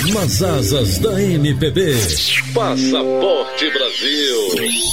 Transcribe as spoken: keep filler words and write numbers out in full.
Nas asas da M P B. Passaporte Brasil.